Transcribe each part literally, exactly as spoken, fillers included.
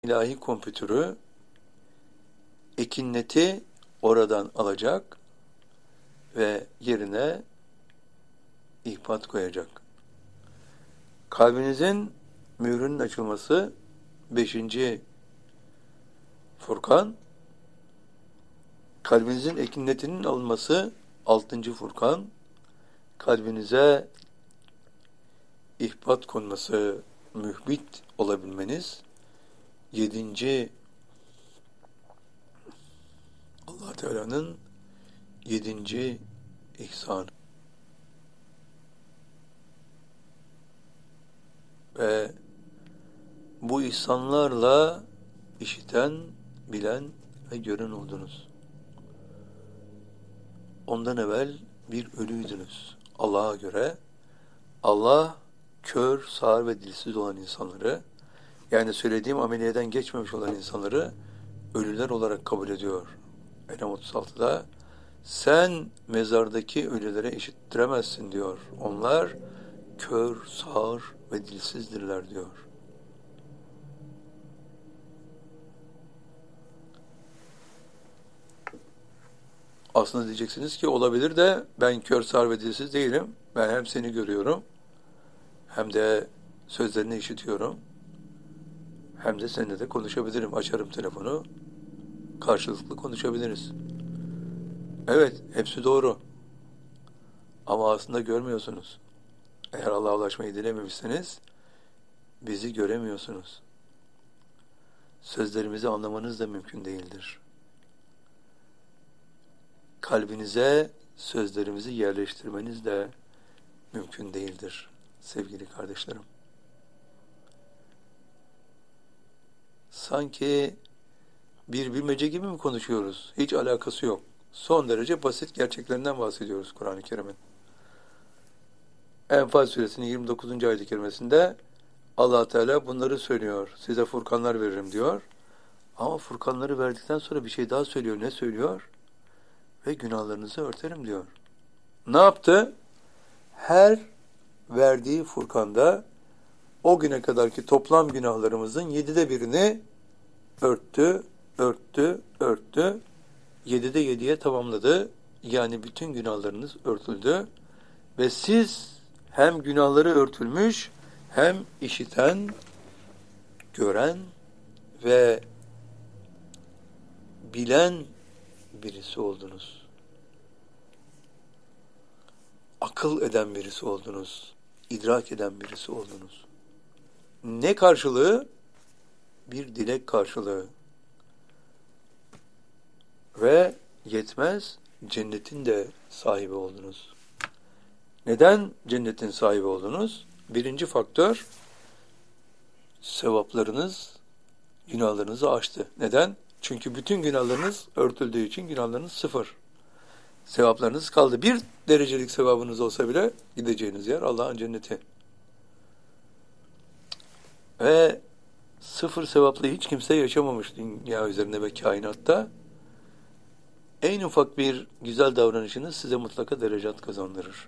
ilahi kompütürü ekinneti oradan alacak ve yerine ihbat koyacak. Kalbinizin mührünün açılması beşinci Furkan, kalbinizin ekinnetinin alınması altıncı Furkan, kalbinize ihbat konması, mühbit olabilmeniz yedinci Allah Teala'nın yedinci ihsanı. Ve bu ihsanlarla işiten, bilen ve gören oldunuz. Ondan evvel bir ölüydünüz. Allah'a göre Allah kör, sağır ve dilsiz olan insanları, yani söylediğim ameliyeden geçmemiş olan insanları ölüler olarak kabul ediyor. Enam otuz altıda sen mezardaki ölülere işittiremezsin diyor. Onlar kör, sağır ve dilsizdirler diyor. Aslında diyeceksiniz ki olabilir de ben kör, sağır ve dilsiz değilim. Ben hem seni görüyorum hem de sözlerini işitiyorum. Hem de seninle de konuşabilirim. Açarım telefonu. Karşılıklı konuşabiliriz. Evet, hepsi doğru. Ama aslında görmüyorsunuz. Eğer Allah'a ulaşmayı dilememişseniz bizi göremiyorsunuz. Sözlerimizi anlamanız da mümkün değildir. Kalbinize sözlerimizi yerleştirmeniz de mümkün değildir sevgili kardeşlerim. Sanki bir bilmece gibi mi konuşuyoruz? Hiç alakası yok. Son derece basit gerçeklerinden bahsediyoruz Kur'an-ı Kerim'in. Enfal suresinin yirmi dokuzuncu ayet-i kerimesinde Allah Teala bunları söylüyor. Size furkanlar veririm diyor. Ama furkanları verdikten sonra bir şey daha söylüyor. Ne söylüyor? Ve günahlarınızı örterim diyor. Ne yaptı? Her verdiği furkanda o güne kadarki toplam günahlarımızın yedide birini örttü, örttü, örttü. Yedide yediye tamamladı. Yani bütün günahlarınız örtüldü. Ve siz hem günahları örtülmüş, hem işiten, gören ve bilen birisi oldunuz. Akıl eden birisi oldunuz. İdrak eden birisi oldunuz. Ne karşılığı? Bir dilek karşılığı. Ve yetmez, cennetin de sahibi oldunuz. Neden cennetin sahibi oldunuz? Birinci faktör, sevaplarınız günahlarınızı aştı. Neden? Çünkü bütün günahlarınız örtüldüğü için günahlarınız sıfır. Sevaplarınız kaldı. Bir derecelik sevabınız olsa bile gideceğiniz yer Allah'ın cenneti. Ve sıfır sevaplı hiç kimse yaşamamış dünya üzerinde ve kainatta. En ufak bir güzel davranışınız size mutlaka derecat kazandırır.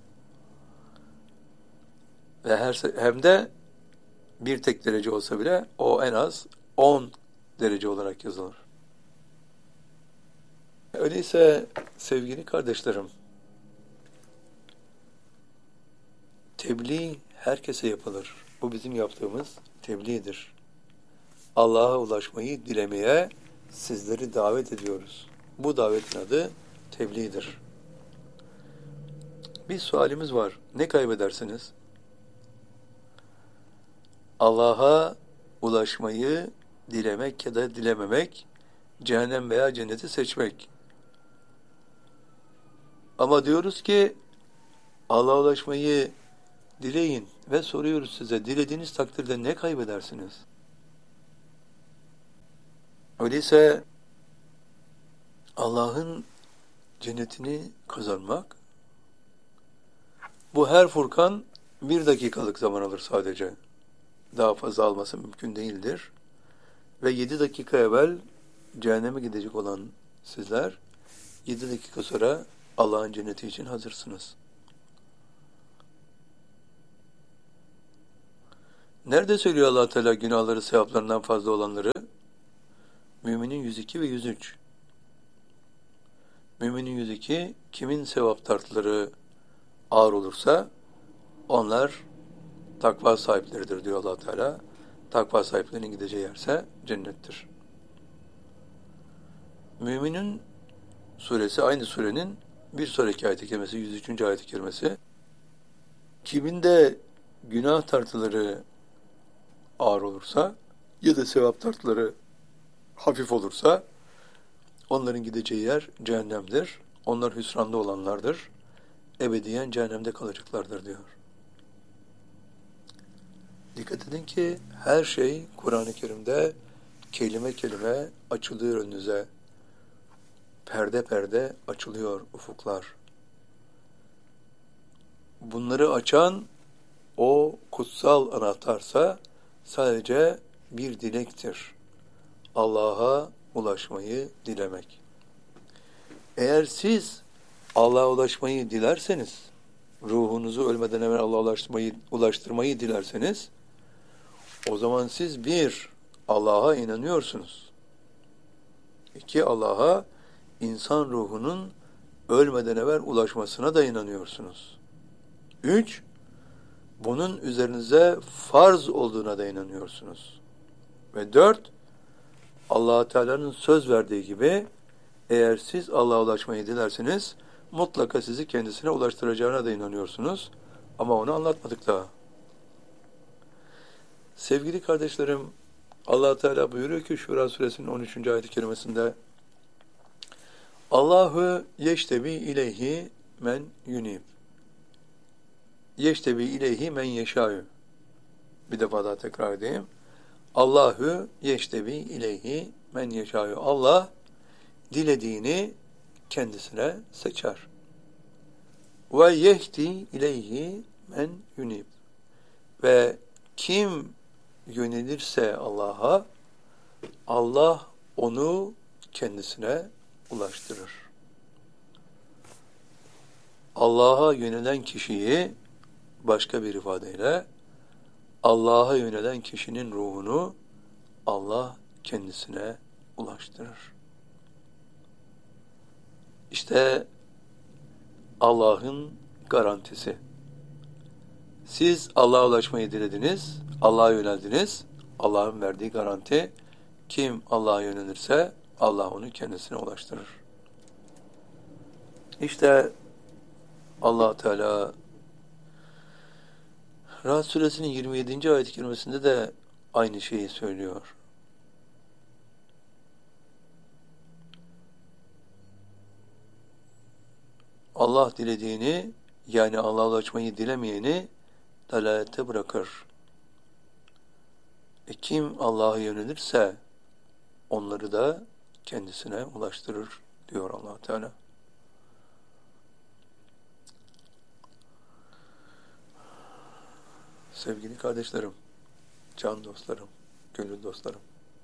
Ve her hem de bir tek derece olsa bile o en az on derece olarak yazılır. Öyleyse sevgili kardeşlerim, tebliğ herkese yapılır. Bu bizim yaptığımız tebliğdir. Allah'a ulaşmayı dilemeye sizleri davet ediyoruz. Bu davetin adı tebliğdir. Bir sualimiz var. Ne kaybedersiniz? Allah'a ulaşmayı dilemek ya da dilememek, cehennem veya cenneti seçmek. Ama diyoruz ki Allah'a ulaşmayı dileyin ve soruyoruz size, dilediğiniz takdirde ne kaybedersiniz? Öyleyse Allah'ın cennetini kazanmak, bu her Furkan bir dakikalık zaman alır sadece. Daha fazla alması mümkün değildir. Ve yedi dakika evvel cehenneme gidecek olan sizler, yedi dakika sonra Allah'ın cenneti için hazırsınız. Nerede söylüyor Allah Teala günahları sevaplarından fazla olanları? Müminin yüz iki ve yüz üç. Müminin yüz iki, kimin sevap tartıları ağır olursa onlar takva sahipleridir diyor Allah Teala. Takva sahiplerinin gideceği yerse cennettir. Müminin suresi aynı surenin bir sonraki ayet-i kerimesi, yüz üçüncü ayet-i kerimesi. Kimin de günah tartıları ağır olursa ya da sevap tartıları hafif olursa onların gideceği yer cehennemdir. Onlar hüsranda olanlardır. Ebediyen cehennemde kalacaklardır diyor. Dikkat edin ki her şey Kur'an-ı Kerim'de kelime kelime açılıyor önünüze. Perde perde açılıyor ufuklar. Bunları açan o kutsal anahtarsa sadece bir dilektir. Allah'a ulaşmayı dilemek. Eğer siz Allah'a ulaşmayı dilerseniz, ruhunuzu ölmeden evvel Allah'a ulaştırmayı, ulaştırmayı dilerseniz, o zaman siz bir, Allah'a inanıyorsunuz. İki, Allah'a insan ruhunun ölmeden evvel ulaşmasına da inanıyorsunuz. Üç, bunun üzerinize farz olduğuna da inanıyorsunuz. Ve dört, Allah Teala'nın söz verdiği gibi eğer siz Allah'a ulaşmayı dilerseniz mutlaka sizi kendisine ulaştıracağına da inanıyorsunuz. Ama onu anlatmadık daha. Sevgili kardeşlerim, Allah Teala buyuruyor ki Şura suresinin on üçüncü ayet-i kerimesinde Allahu yeştebi ileyhi men yunib. Yeştebi ileyhi men yeşâ'ü. Bir defa daha tekrar edeyim. Allahu yeştebi ileyhi men yeşâ'ü. Allah dilediğini kendisine seçer. Ve yehdi ileyhi men yunib. Ve kim yönelirse Allah'a, Allah onu kendisine ulaştırır. Allah'a yönelen kişiyi başka bir ifadeyle Allah'a yönelen kişinin ruhunu Allah kendisine ulaştırır. İşte Allah'ın garantisi. Siz Allah'a ulaşmayı dilediniz, Allah'a yöneldiniz. Allah'ın verdiği garanti, kim Allah'a yönelirse Allah onu kendisine ulaştırır. İşte Allah Teala Ra'd suresinin yirmi yedinci ayet-i kerimesinde de aynı şeyi söylüyor. Allah dilediğini, yani Allah'a ulaşmayı dilemeyeni dalalette bırakır. E kim Allah'a yönelirse onları da kendisine ulaştırır diyor Allah Teala. Sevgili kardeşlerim, can dostlarım, gönül dostlarım.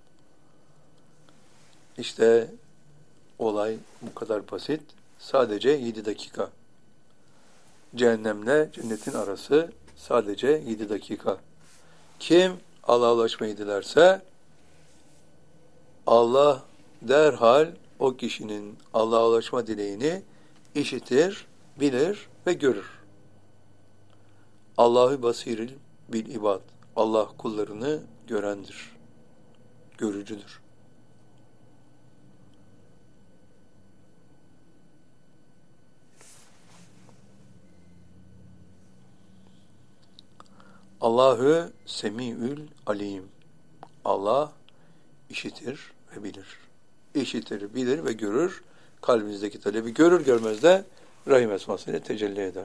İşte olay bu kadar basit. Sadece yedi dakika. Cehennemle cennetin arası sadece yedi dakika. Kim Allah'a ulaşmayı dilerse Allah derhal o kişinin Allah'a ulaşma dileğini işitir, bilir ve görür. Allahu basiril bil ibad. Allah kullarını görendir, görücüdür. Allahu semi'ül alim. Allah işitir ve bilir. İşitir, bilir ve görür. Kalbinizdeki talebi görür görmez de Rahim esmasıyla tecelli eder.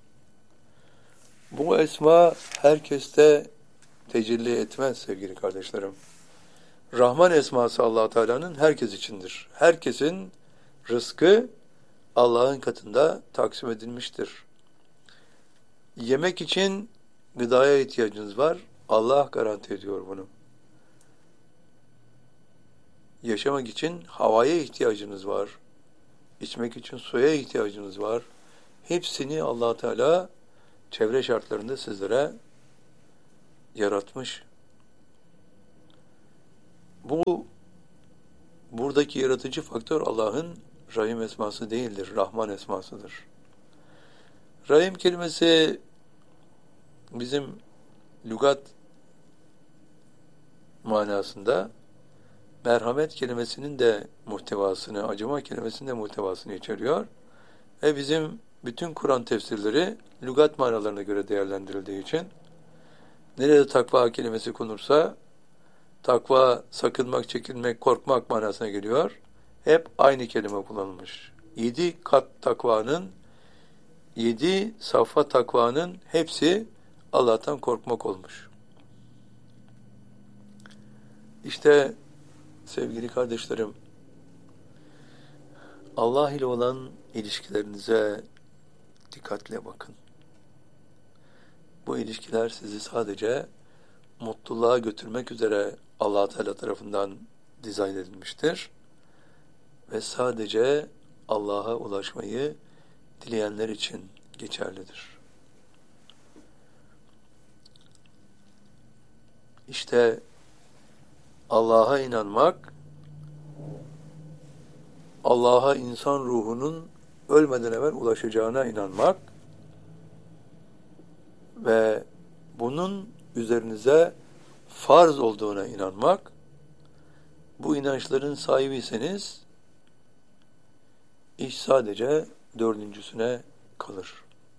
Bu esma herkeste tecelli etmez sevgili kardeşlerim. Rahman esması Allah Teala'nın herkes içindir. Herkesin rızkı Allah'ın katında taksim edilmiştir. Yemek için gıdaya ihtiyacınız var. Allah garanti ediyor bunu. Yaşamak için havaya ihtiyacınız var. İçmek için suya ihtiyacınız var. Hepsini Allah Teala çevre şartlarında sizlere yaratmış. Bu buradaki yaratıcı faktör Allah'ın Rahim esması değildir, Rahman esmasıdır. Rahim kelimesi bizim lügat manasında merhamet kelimesinin de muhtevasını, acıma kelimesinin de muhtevasını içeriyor. Ve bizim bütün Kur'an tefsirleri lügat manalarına göre değerlendirildiği için nerede takva kelimesi konursa takva, sakınmak, çekinmek, korkmak manasına geliyor. Hep aynı kelime kullanılmış. Yedi kat takvanın, yedi safha takvanın hepsi Allah'tan korkmak olmuş. İşte sevgili kardeşlerim, Allah ile olan ilişkilerinize dikkatle bakın. Bu ilişkiler sizi sadece mutluluğa götürmek üzere Allah Teala tarafından dizayn edilmiştir. Ve sadece Allah'a ulaşmayı dileyenler için geçerlidir. İşte Allah'a inanmak, Allah'a insan ruhunun ölmeden evvel ulaşacağına inanmak ve bunun üzerinize farz olduğuna inanmak, bu inançların sahibiyseniz iş sadece dördüncüsüne kalır.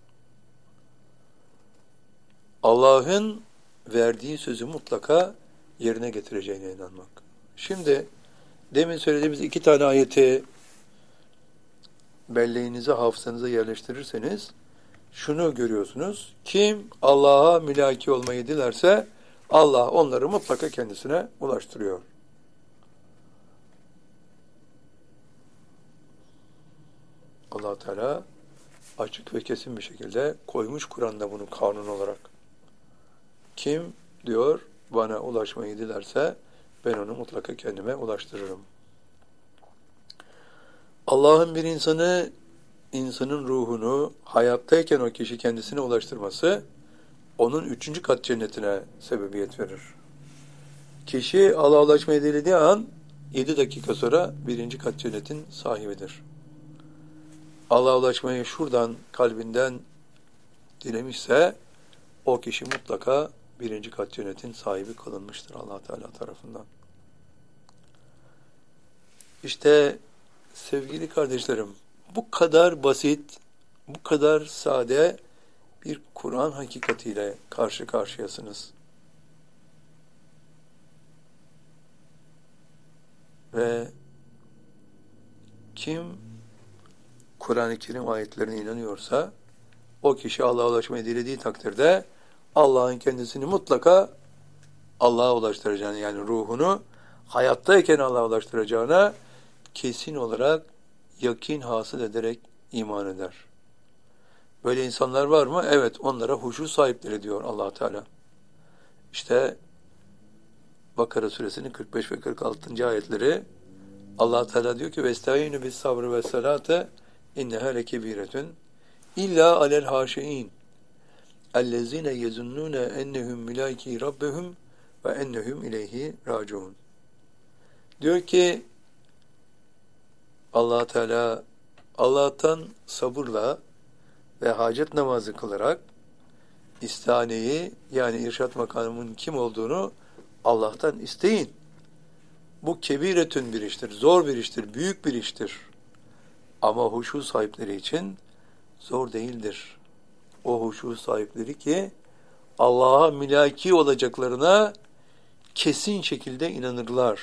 Allah'ın verdiği sözü mutlaka yerine getireceğine inanmak. Şimdi demin söylediğimiz iki tane ayeti belleğinize, hafızanıza yerleştirirseniz şunu görüyorsunuz. Kim Allah'a mülaki olmayı dilerse Allah onları mutlaka kendisine ulaştırıyor. Allah Teala açık ve kesin bir şekilde koymuş Kur'an'da bunu kanun olarak. Kim diyor bana ulaşmayı dilerse ben onu mutlaka kendime ulaştırırım. Allah'ın bir insanı, insanın ruhunu hayattayken o kişi kendisine ulaştırması onun üçüncü kat cennetine sebebiyet verir. Kişi Allah'a ulaşmayı dilediği an yedi dakika sonra birinci kat cennetin sahibidir. Allah'a ulaşmayı şuradan kalbinden dilemişse o kişi mutlaka birinci kat cennetin sahibi kılınmıştır Allah Teala tarafından. İşte sevgili kardeşlerim, bu kadar basit, bu kadar sade bir Kur'an hakikatiyle karşı karşıyasınız. Ve kim Kur'an-ı Kerim ayetlerine inanıyorsa o kişi Allah'a ulaşmayı dilediği takdirde Allah'ın kendisini mutlaka Allah'a ulaştıracağını, yani ruhunu hayattayken Allah'a ulaştıracağına kesin olarak yakin hasıl ederek iman eder. Böyle insanlar var mı? Evet, onlara huşu sahipleri diyor Allah Teala. İşte Bakara suresinin kırk beş ve kırk altıncı ayetleri Allah Teala diyor ki vestaînü bis sabrı ve salate inneha lekebiretun illa alel haşiin ellezine yezunnune ennehum mülâki rabbehum ve ennehum ileyhi raciun. Diyor ki Allah Teala Allah'tan sabırla ve hacet namazı kılarak istaneyi, yani irşat makamının kim olduğunu Allah'tan isteyin. Bu kebiretün bir iştir, zor bir iştir, büyük bir iştir. Ama huşu sahipleri için zor değildir. O huşu sahipleri ki Allah'a mülaki olacaklarına kesin şekilde inanırlar.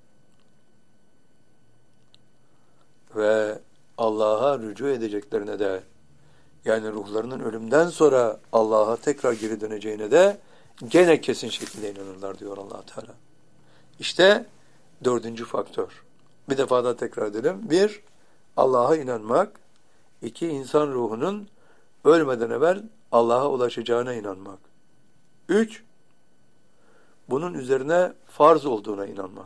Ve Allah'a rücu edeceklerine de, yani ruhlarının ölümden sonra Allah'a tekrar geri döneceğine de gene kesin şekilde inanırlar diyor Allah Teala. İşte dördüncü faktör. Bir defa daha tekrar edelim. Bir, Allah'a inanmak. İki, insan ruhunun ölmeden evvel Allah'a ulaşacağına inanmak. Üç, bunun üzerine farz olduğuna inanmak.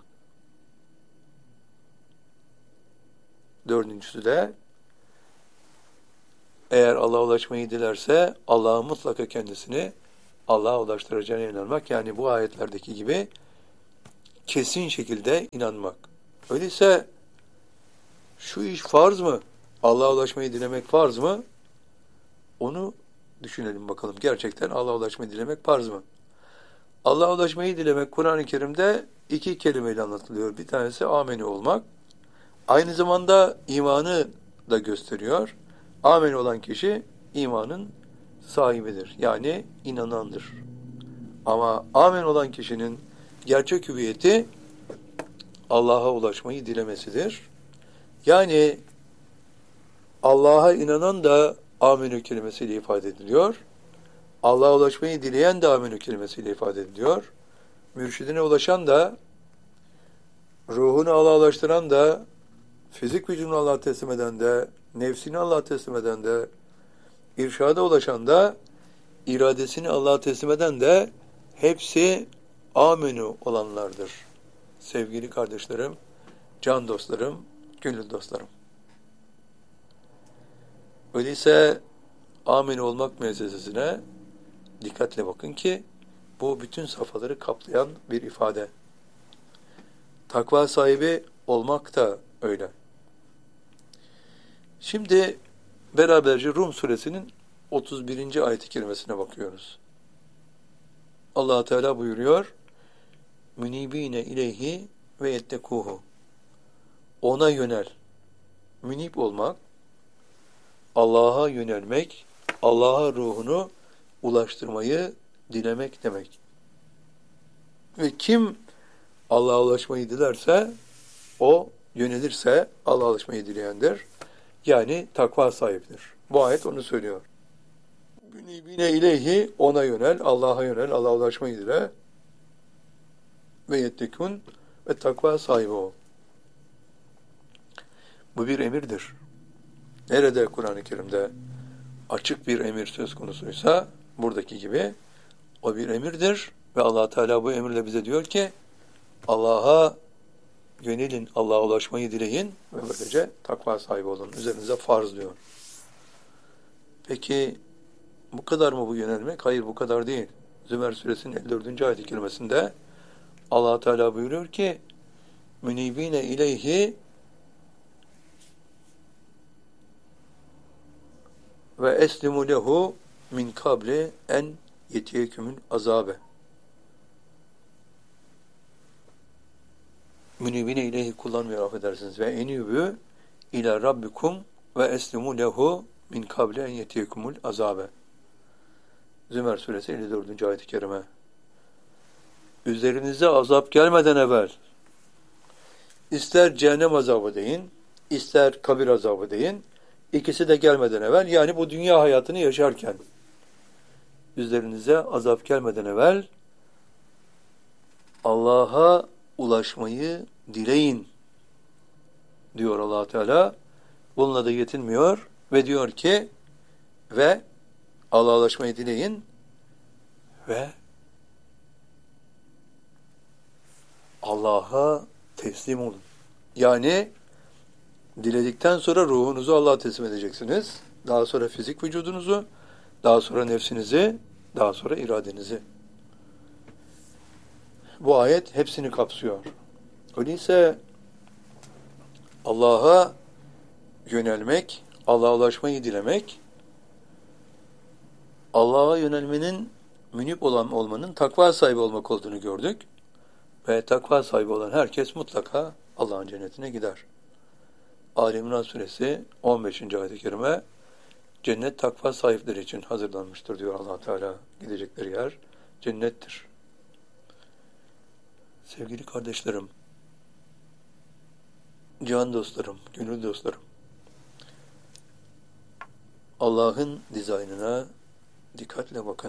Dördüncüsü de eğer Allah'a ulaşmayı dilerse Allah'a mutlaka kendisini Allah'a ulaştıracağına inanmak. Yani bu ayetlerdeki gibi kesin şekilde inanmak. Öyleyse şu iş farz mı? Allah'a ulaşmayı dilemek farz mı? Onu düşünelim bakalım. Gerçekten Allah'a ulaşmayı dilemek farz mı? Allah'a ulaşmayı dilemek Kur'an-ı Kerim'de iki kelimeyle anlatılıyor. Bir tanesi ameni olmak. Aynı zamanda imanı da gösteriyor. Ameni olan kişi imanın sahibidir. Yani inanandır. Ama amen olan kişinin gerçek hüviyeti Allah'a ulaşmayı dilemesidir. Yani Allah'a inanan da amenü kelimesiyle ifade ediliyor. Allah'a ulaşmayı dileyen de amenü kelimesiyle ifade ediliyor. Mürşidine ulaşan da, ruhunu Allah'a ulaştıran da, fizik vücudunu Allah'a teslim eden de, nefsini Allah'a teslim eden de, irşada ulaşan da, iradesini Allah'a teslim eden de hepsi amenü olanlardır. Sevgili kardeşlerim, can dostlarım, gönül dostlarım. Öyleyse amenü olmak müessesesine dikkatle bakın ki bu bütün safhaları kaplayan bir ifade. Takva sahibi olmak da öyle. Şimdi beraberce Rum suresinin otuz birinci ayet-i kerimesine bakıyoruz. Allah Teala buyuruyor: "Münibine ileyhi ve yettekuhu." Ona yönel. Münib olmak, Allah'a yönelmek, Allah'a ruhunu ulaştırmayı dilemek demek. Ve kim Allah'a ulaşmayı dilerse, o yönelirse Allah'a ulaşmayı dileyendir. Yani takva sahibidir. Bu ayet onu söylüyor. Münibine ileyhi, ona yönel, Allah'a yönel, Allah'a ulaşmayı dile. Ve yettekun, ve takva sahibi ol. Bu bir emirdir. Nerede Kur'an-ı Kerim'de açık bir emir söz konusuysa, buradaki gibi o bir emirdir. Ve Allah Teala bu emirle bize diyor ki, Allah'a yönelin, Allah'a ulaşmayı dileyin ve böylece takva sahibi olun. Üzerinize farz diyor. Peki bu kadar mı bu yönelmek? Hayır, bu kadar değil. Zümer suresinin elli dördüncü ayet-i kerimesinde Allah Teala buyuruyor ki, münibine ileyhi ve eslimu lehu min kable en yetiyekümül azabe. Münibine ileyhi kullanmıyor, affedersiniz. Ve enübü ila rabbikum ve eslimu lehu min kable en yetiyekümül azabe. Zümer suresi elli dördüncü ayet-i kerime. Üzerinize azap gelmeden evvel ister cehennem azabı deyin, ister kabir azabı deyin, ikisi de gelmeden evvel, yani bu dünya hayatını yaşarken üzerinize azap gelmeden evvel Allah'a ulaşmayı dileyin diyor Allah Teala. Bununla da yetinmiyor ve diyor ki ve Allah'a ulaşmayı dileyin ve Allah'a teslim olun. Yani diledikten sonra ruhunuzu Allah'a teslim edeceksiniz. Daha sonra fizik vücudunuzu, daha sonra nefsinizi, daha sonra iradenizi. Bu ayet hepsini kapsıyor. Öyleyse Allah'a yönelmek, Allah'a ulaşmayı dilemek, Allah'a yönelmenin münip olan olmanın takva sahibi olmak olduğunu gördük. Ve takva sahibi olan herkes mutlaka Allah'ın cennetine gider. Ali İmran suresi on beşinci ayet-i kerime, cennet takva sahipleri için hazırlanmıştır diyor Allah Teala. Gidecekleri yer cennettir. Sevgili kardeşlerim, can dostlarım, gönül dostlarım, Allah'ın dizaynına dikkatle bakın.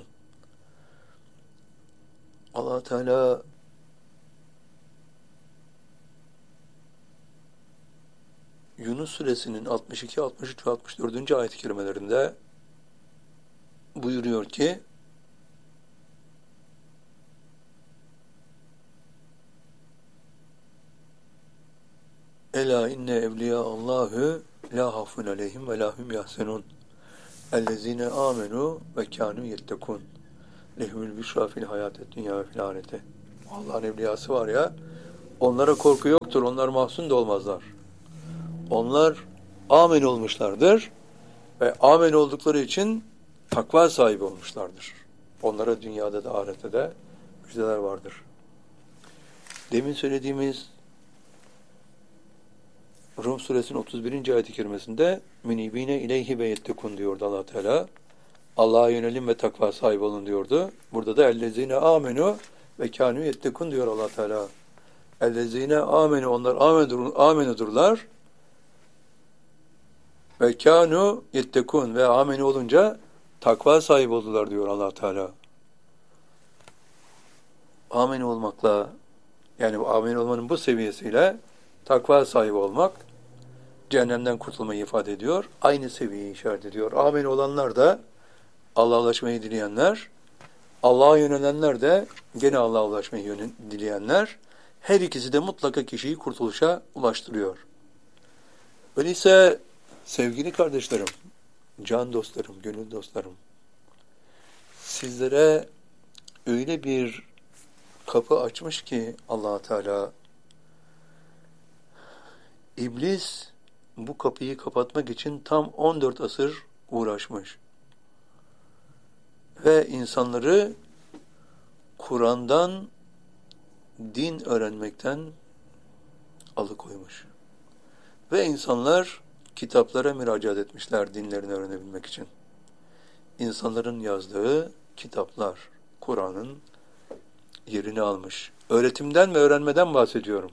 Allah Teala Yunus suresinin altmış iki, altmış üç ve altmış dördüncü ayet-i kerimelerinde buyuruyor ki, Ela inne evliya Allahu la hafun aleyhim ve la hum yahsenun ellezine amenu ve kanu yettekun. lehumül büşra fil hayatet dünya ve fil ahirete. Allah'ın evliyası var ya, onlara korku yoktur, onlar mahzun da olmazlar. Onlar amin olmuşlardır ve amin oldukları için takva sahibi olmuşlardır. Onlara dünyada da ahirette de müjdeler vardır. Demin söylediğimiz Rum suresinin otuz birinci ayet-i kerimesinde münibine ileyhi ve yettekun diyordu Allah Teala. Allah'a yönelim ve takva sahibi olun diyordu. Burada da ellezine amenu ve kânû yettekun diyor Allah Teala. Ellezine amenu, onlar amenudurlar. Ve kânû yettekun ve ameni olunca takva sahibi oldular diyor Allah Teala. Amin olmakla, yani amin olmanın bu seviyesiyle takva sahibi olmak cehennemden kurtulmayı ifade ediyor. Aynı seviyeyi işaret ediyor. Amin olanlar da Allah'a ulaşmayı dileyenler, Allah'a yönelenler de gene Allah'a ulaşmayı dileyenler, her ikisi de mutlaka kişiyi kurtuluşa ulaştırıyor. Öyleyse sevgili kardeşlerim, can dostlarım, gönül dostlarım, sizlere öyle bir kapı açmış ki Allah Teala, İblis bu kapıyı kapatmak için tam on dört asır uğraşmış. Ve insanları Kur'an'dan din öğrenmekten alıkoymuş. Ve insanlar kitaplara müracaat etmişler dinlerini öğrenebilmek için. İnsanların yazdığı kitaplar Kur'an'ın yerini almış. Öğretimden ve öğrenmeden bahsediyorum.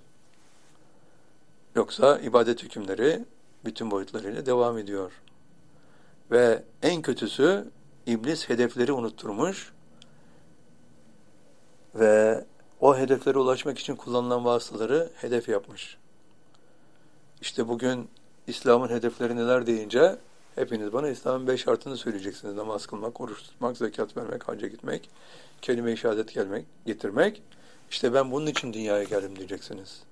Yoksa ibadet hükümleri bütün boyutlarıyla devam ediyor. Ve en kötüsü İblis hedefleri unutturmuş ve o hedeflere ulaşmak için kullanılan vasıtaları hedef yapmış. İşte bugün İslam'ın hedefleri neler deyince hepiniz bana İslam'ın beş şartını söyleyeceksiniz. Namaz kılmak, oruç tutmak, zekat vermek, hacca gitmek, kelime-i şehadet gelmek, getirmek. İşte ben bunun için dünyaya geldim diyeceksiniz.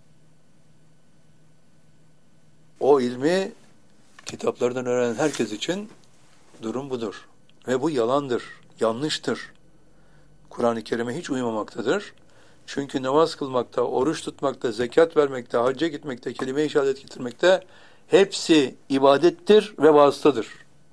O ilmi kitaplardan öğrenen herkes için durum budur. Ve bu yalandır, yanlıştır. Kur'an-ı Kerim'e hiç uymamaktadır. Çünkü namaz kılmakta, oruç tutmakta, zekat vermekte, hacca gitmekte, kelime-i şehadet getirmekte hepsi ibadettir ve vasıtadır.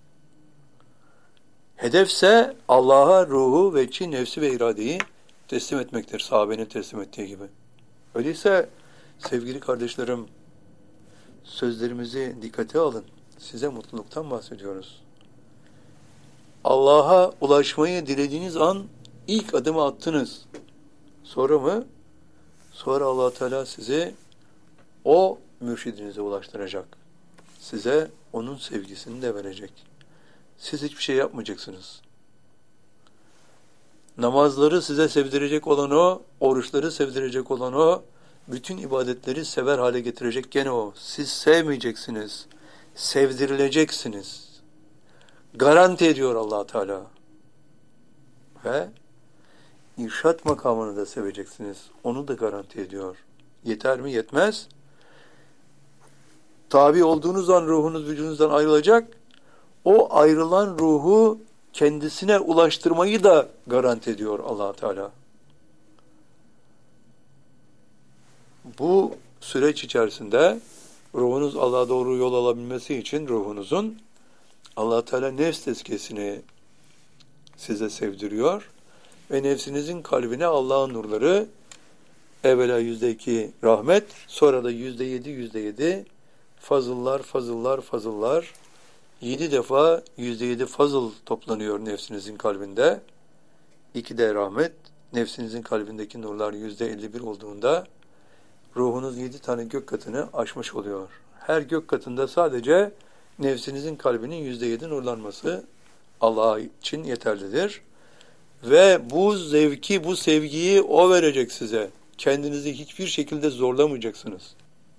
Hedefse Allah'a ruhu ve içi, nefsi ve iradeyi teslim etmektir. Sahabenin teslim ettiği gibi. Öyleyse sevgili kardeşlerim, sözlerimizi dikkate alın. Size mutluluktan bahsediyoruz. Allah'a ulaşmayı dilediğiniz an ilk adımı attınız. Sonra mı? Sonra Allah Teala sizi o mürşidinize ulaştıracak. Size onun sevgisini de verecek. Siz hiçbir şey yapmayacaksınız. Namazları size sevdirecek olan o, oruçları sevdirecek olan o, bütün ibadetleri sever hale getirecek gene o. Siz sevmeyeceksiniz. Sevdirileceksiniz. Garanti ediyor Allah Teala. Ve irşat makamını da seveceksiniz. Onu da garanti ediyor. Yeter mi? Yetmez. Tabi olduğunuz an ruhunuz vücudunuzdan ayrılacak. O ayrılan ruhu kendisine ulaştırmayı da garanti ediyor Allah Teala. Bu süreç içerisinde ruhunuz Allah'a doğru yol alabilmesi için ruhunuzun Allah Teala nefs tezkiyesini size sevdiriyor ve nefsinizin kalbine Allah'ın nurları evvela yüzde iki rahmet, sonra da yüzde yedi, yüzde yedi fazıllar, fazıllar, fazıllar yedi defa yüzde yedi fazıl toplanıyor nefsinizin kalbinde. İki de rahmet, nefsinizin kalbindeki nurlar yüzde elli bir olduğunda ruhunuz yedi tane gök katını aşmış oluyor. Her gök katında sadece nefsinizin kalbinin yüzde yedi nurlanması Allah için yeterlidir. Ve bu zevki, bu sevgiyi o verecek size. Kendinizi hiçbir şekilde zorlamayacaksınız.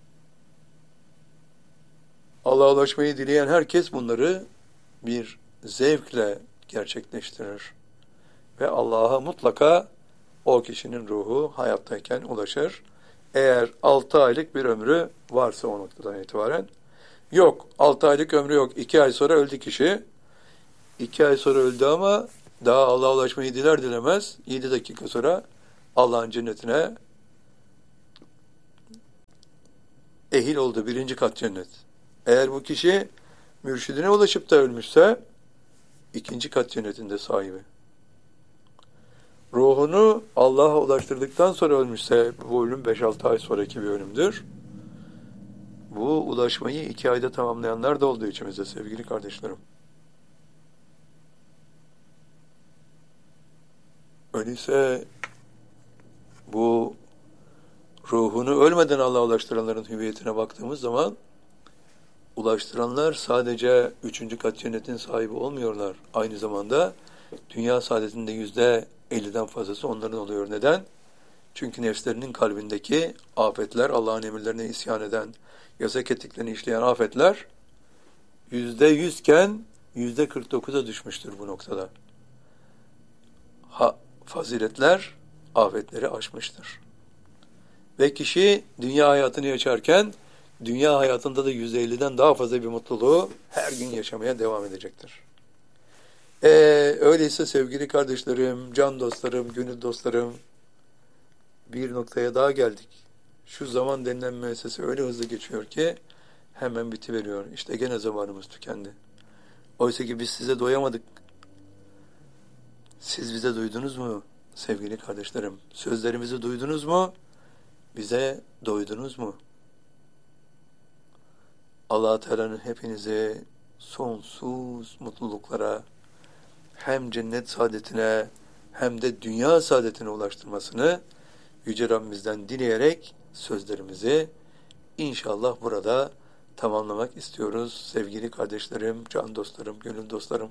Allah'a ulaşmayı dileyen herkes bunları bir zevkle gerçekleştirir. Ve Allah'a mutlaka o kişinin ruhu hayattayken ulaşır. Eğer altı aylık bir ömrü varsa o noktadan itibaren. Yok, altı aylık ömrü yok. iki ay sonra öldü kişi. iki ay sonra öldü ama daha Allah'a ulaşmayı diler dilemez yedi dakika sonra Allah'ın cennetine ehil oldu. Birinci kat cennet. Eğer bu kişi mürşidine ulaşıp da ölmüşse ikinci kat cennetinde sahibi. Ruhunu Allah'a ulaştırdıktan sonra ölmüşse bu ölüm beş altı ay sonraki bir ölümdür. Bu ulaşmayı iki ayda tamamlayanlar da oldu içimizde sevgili kardeşlerim. Öyleyse bu ruhunu ölmeden Allah'a ulaştıranların hüviyetine baktığımız zaman ulaştıranlar sadece üçüncü kat cennetin sahibi olmuyorlar. Aynı zamanda dünya saadetinde yüzde elliden fazlası onların oluyor. Neden? Çünkü nefslerinin kalbindeki afetler, Allah'ın emirlerine isyan eden, yasak ettiklerini işleyen afetler yüzde yüzken yüzde kırk dokuza düşmüştür bu noktada. Ha, faziletler afetleri aşmıştır. Ve kişi dünya hayatını yaşarken dünya hayatında da yüzde elliden daha fazla bir mutluluğu her gün yaşamaya devam edecektir. Ee, öyleyse sevgili kardeşlerim, can dostlarım, gönül dostlarım, bir noktaya daha geldik. Şu zaman denilen müessese öyle hızlı geçiyor ki hemen bitiveriyor. İşte gene zamanımız tükendi. Oysa ki biz size doyamadık. Siz bize duydunuz mu sevgili kardeşlerim? Sözlerimizi duydunuz mu? Bize doydunuz mu? Allah-u Teala'nın hepinizi sonsuz mutluluklara, hem cennet saadetine hem de dünya saadetine ulaştırmasını Yüce Rabbimizden dileyerek sözlerimizi inşallah burada tamamlamak istiyoruz. Sevgili kardeşlerim, can dostlarım, gönül dostlarım.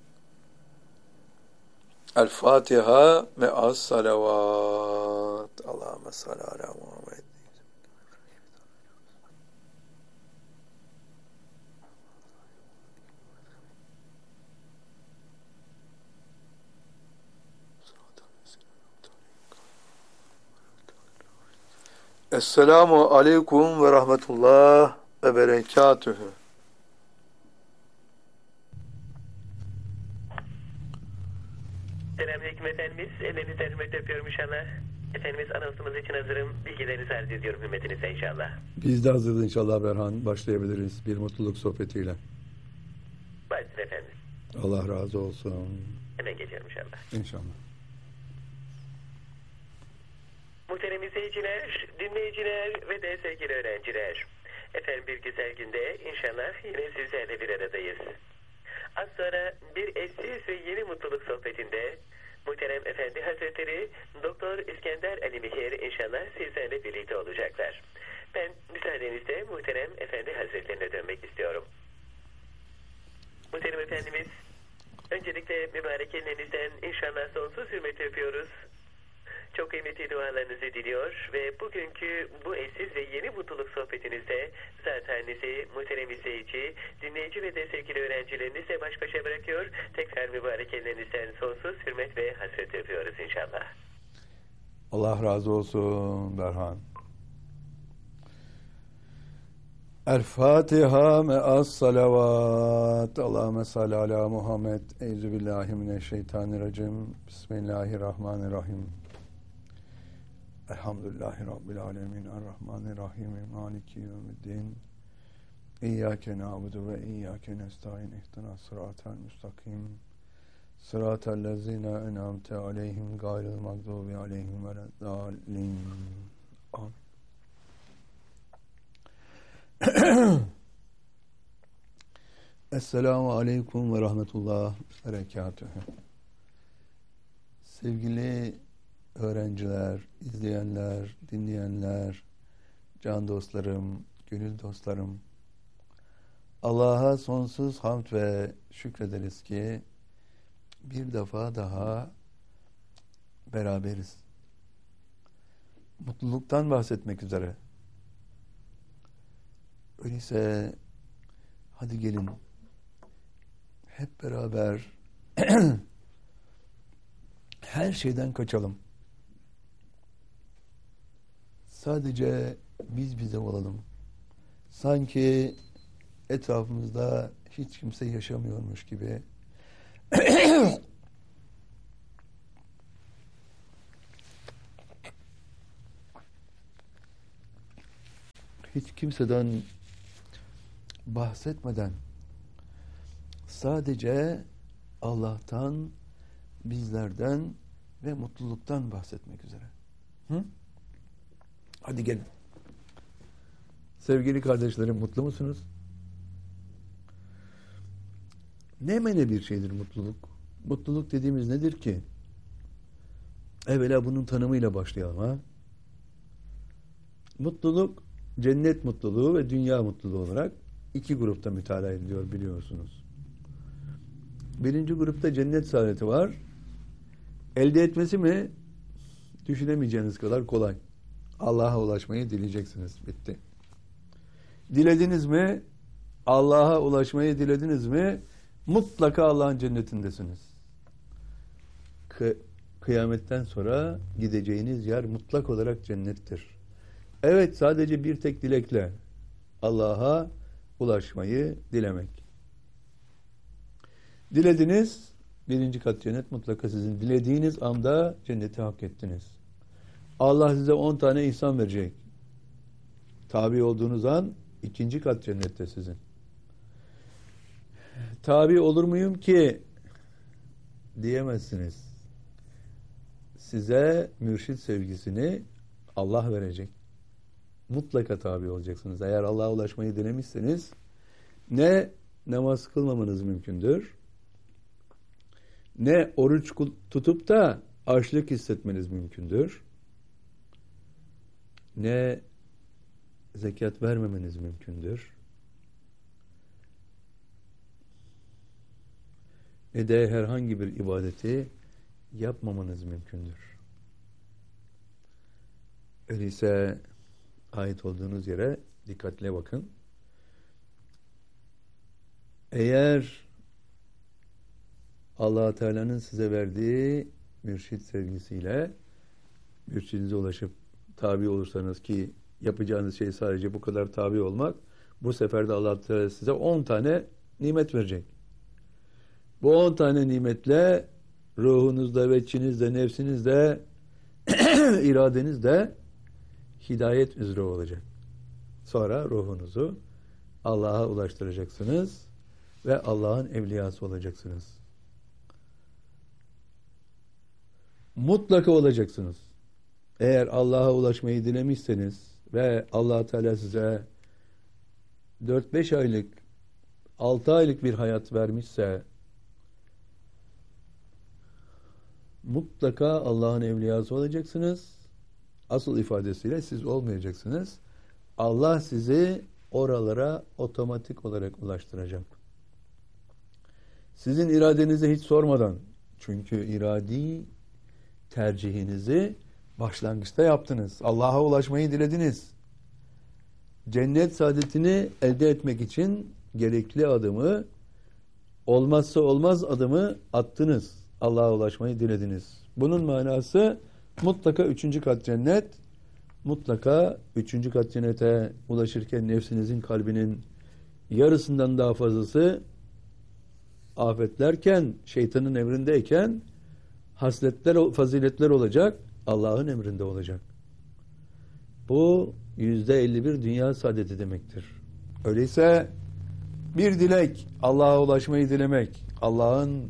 El Fatiha me'as salavat. Allahümme salli ala Muhammed. Esselamu aleyküm ve rahmetullah ve berekatühü. Selamünaleyküm Efendimiz. Ellerinizden hürmet yapıyorum inşallah. Efendimiz anonsumuz için hazırım. Bilgilerinizi arz ediyorum hürmetinize inşallah. Biz de hazırız inşallah Berhan. Başlayabiliriz bir mutluluk sohbetiyle. Başlayın efendim. Allah razı olsun. Hemen geliyorum inşallah. İnşallah. Muhterem izleyiciler, dinleyiciler ve de sevgili öğrenciler. Efendim bir güzel günde inşallah yine sizlerle bir aradayız. Az sonra bir eşsiz ve yeni mutluluk sohbetinde Muhterem Efendi Hazretleri Doktor İskender Ali Mihir inşallah sizlerle birlikte olacaklar. Ben müsaadenizle Muhterem Efendi Hazretlerine dönmek istiyorum. Muhterem Efendimiz, öncelikle mübarek ellerinizden inşallah sonsuz hürmet yapıyoruz. Çok kıymetli dualarınızı diliyor ve bugünkü bu eşsiz ve yeni mutluluk sohbetinizde zathanenizi muhterem izleyici, dinleyici ve de sevgili öğrencilerinizle baş başa bırakıyor. Tekrar mübarek ellerinizden sonsuz hürmet ve hasret yapıyoruz inşallah. Allah razı olsun Berhan. El Fatiha me'as salavat. Allahümme salli ala Muhammed. Euzubillahimineşşeytanirracim. Bismillahirrahmanirrahim. Elhamdülillahi Rabbil alemin. Errahmanirrahim. Maliki yevmiddin. İyyâke na'budu ve iyyâke nestaîn. İhdinas sıratal müstakim. Sıratal lezîne en'amte aleyhim gayril mağdûbi aleyhim veleddâllin. Amin. Esselamu aleyküm ve rahmetullah ve berekatühü. Sevgili öğrenciler, izleyenler, dinleyenler, can dostlarım, gönül dostlarım, Allah'a sonsuz hamd ve şükrederiz ki bir defa daha beraberiz. Mutluluktan bahsetmek üzere. Öyleyse hadi gelin hep beraber her şeyden kaçalım. Sadece biz bize olalım. Sanki etrafımızda hiç kimse yaşamıyormuş gibi hiç kimseden bahsetmeden sadece Allah'tan, bizlerden ve mutluluktan bahsetmek üzere. Hı? Hadi gelin. Sevgili kardeşlerim, mutlu musunuz? Ne mene bir şeydir mutluluk? Mutluluk dediğimiz nedir ki? Evvela bunun tanımıyla başlayalım ha. Mutluluk, cennet mutluluğu ve dünya mutluluğu olarak iki grupta mütalaa ediliyor biliyorsunuz. Birinci grupta cennet saadeti var. Elde etmesi mi? Düşünemeyeceğiniz kadar kolay. Allah'a ulaşmayı dileyeceksiniz. Bitti. Dilediniz mi? Allah'a ulaşmayı dilediniz mi? Mutlaka Allah'ın cennetindesiniz. Kı kıyametten sonra gideceğiniz yer mutlak olarak cennettir. Evet, sadece bir tek dilekle Allah'a ulaşmayı dilemek. Dilediniz, birinci kat cennet mutlaka sizin. Dilediğiniz anda cenneti hak ettiniz. Allah size on tane ihsan verecek. Tabi olduğunuz an ikinci kat cennette sizin. Tabi olur muyum ki diyemezsiniz. Size mürşid sevgisini Allah verecek. Mutlaka tabi olacaksınız. Eğer Allah'a ulaşmayı dilemişseniz ne namaz kılmamanız mümkündür, ne oruç tutup da açlık hissetmeniz mümkündür, ne zekat vermemeniz mümkündür, ne de herhangi bir ibadeti yapmamanız mümkündür. Öyleyse ait olduğunuz yere dikkatle bakın. Eğer Allah Teala'nın size verdiği mürşid sevgisiyle mürşidinize ulaşıp tabi olursanız, ki yapacağınız şey sadece bu kadar tabi olmak, bu sefer de Allah Teala size on tane nimet verecek. Bu on tane nimetle ruhunuzda ve içinizde, nefsinizde, iradenizde hidayet üzere olacak. Sonra ruhunuzu Allah'a ulaştıracaksınız ve Allah'ın evliyası olacaksınız. Mutlaka olacaksınız. Eğer Allah'a ulaşmayı dilemişseniz ve Allah Teala size dört beş aylık, altı aylık bir hayat vermişse, mutlaka Allah'ın evliyası olacaksınız. Asıl ifadesiyle siz olmayacaksınız. Allah sizi oralara otomatik olarak ulaştıracak. Sizin iradenizi hiç sormadan, çünkü iradi tercihinizi başlangıçta yaptınız. Allah'a ulaşmayı dilediniz. Cennet saadetini elde etmek için gerekli adımı, olmazsa olmaz adımı attınız. Allah'a ulaşmayı dilediniz. Bunun manası mutlaka üçüncü kat cennet, mutlaka üçüncü kat cennete ulaşırken nefsinizin, kalbinin yarısından daha fazlası afetlerken, şeytanın emrindeyken hasletler, faziletler olacak, Allah'ın emrinde olacak. Bu yüzde elli bir dünya saadeti demektir. Öyleyse bir dilek, Allah'a ulaşmayı dilemek, Allah'ın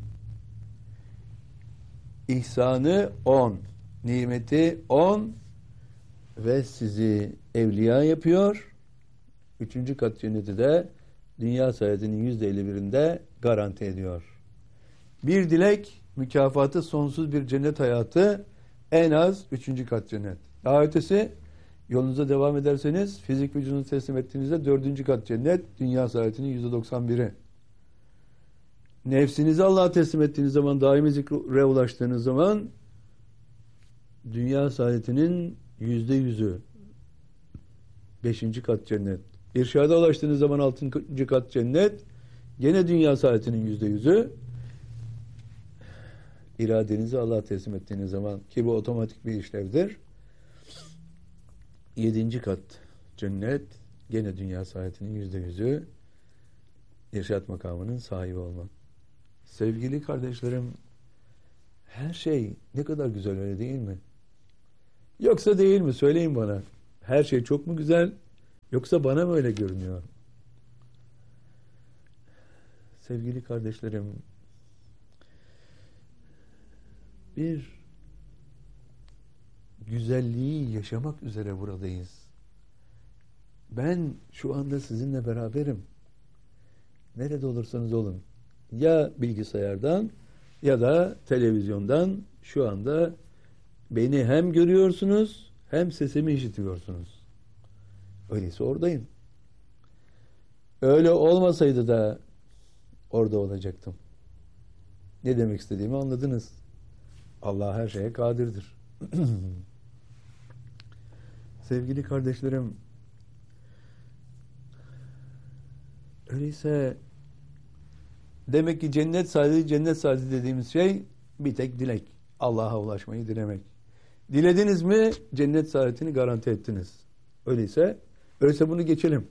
ihsanı on, nimeti on ve sizi evliya yapıyor. Üçüncü kat cenneti de dünya saadetinin yüzde elli birinde garanti ediyor. Bir dilek, mükafatı sonsuz bir cennet hayatı, en az üçüncü kat cennet. Daha ötesi, yolunuza devam ederseniz, fizik vücudunuzu teslim ettiğinizde dördüncü kat cennet, dünya saadetinin yüzde doksan biri. Nefsinizi Allah'a teslim ettiğiniz zaman, daimi zikre ulaştığınız zaman, dünya saadetinin yüzde yüzü, beşinci kat cennet. İrşada ulaştığınız zaman altıncı kat cennet, gene dünya saadetinin yüzde yüzü. İradenizi Allah'a teslim ettiğiniz zaman, ki bu otomatik bir işlevdir, yedinci kat cennet, gene dünya saadetinin yüzde yüzü, irşat makamının sahibi olmak. Sevgili kardeşlerim, her şey ne kadar güzel, öyle değil mi? Yoksa değil mi? Söyleyin bana. Her şey çok mu güzel? Yoksa bana mı öyle görünüyor? Sevgili kardeşlerim, bir güzelliği yaşamak üzere buradayız. Ben şu anda sizinle beraberim. Nerede olursanız olun. Ya bilgisayardan ya da televizyondan şu anda beni hem görüyorsunuz hem sesimi işitiyorsunuz. Öyleyse oradayım. Öyle olmasaydı da orada olacaktım. Ne demek istediğimi anladınız. Allah her şeye kadirdir. Sevgili kardeşlerim, öyleyse demek ki cennet saadeti, cennet saadeti dediğimiz şey bir tek dilek. Allah'a ulaşmayı dilemek. Dilediniz mi cennet saadetini garanti ettiniz. Öyleyse, öyleyse bunu geçelim.